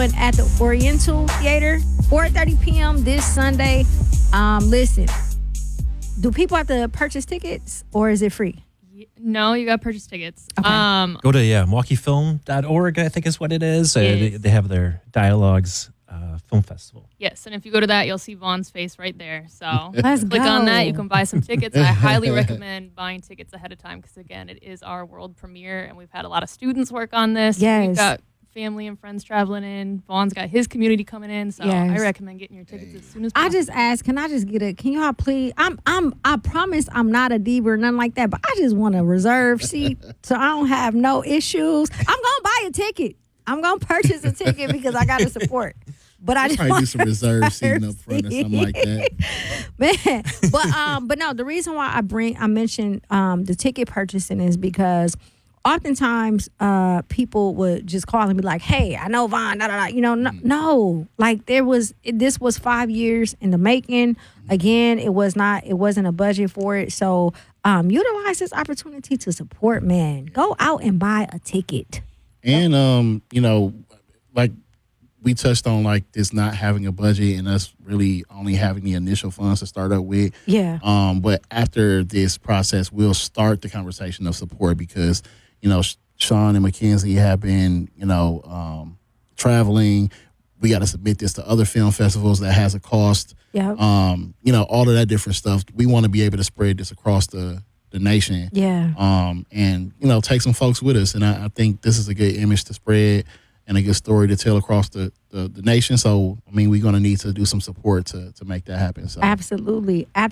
doing at the Oriental Theater, 4:30 p.m. this Sunday. Listen, do people have to purchase tickets or is it free? No, you got to purchase tickets. Okay. Go to MilwaukeeFilm.org, I think is what it is. Yes. They have their Dialogues Film Festival. Yes, and if you go to that, you'll see Vaughn's face right there. So Let's click go. on that. You can buy some tickets. I highly recommend buying tickets ahead of time because, again, it is our world premiere, and we've had a lot of students work on this. Yes. We've got family and friends traveling in. Vaughn's got his community coming in, so Yes. I recommend getting your tickets as soon as possible. I just asked, can I just get a, can y'all please, I promise I'm not a diva or nothing like that, but I just want a reserve seat so I don't have no issues. I'm going to buy a ticket. I'm going to purchase a ticket because I got to support. But I just Probably want do some reserve seating up front or something like that. Man, but no, the reason why I mentioned the ticket purchasing is because oftentimes people would just call and be like, "Hey, I know Vaughn, da da da." You know, no, like this was 5 years in the making. Again, it wasn't a budget for it. So utilize this opportunity to support. Man, go out and buy a ticket. And like we touched on, like this not having a budget and us really only having the initial funds to start up with. Yeah. But after this process, we'll start the conversation of support because, Sean and Mackenzie have been, traveling. We got to submit this to other film festivals that has a cost. Yeah. All of that different stuff. We want to be able to spread this across the nation. Yeah. And take some folks with us. And I think this is a good image to spread and a good story to tell across the nation. So, we're going to need to do some support to make that happen. So. Absolutely.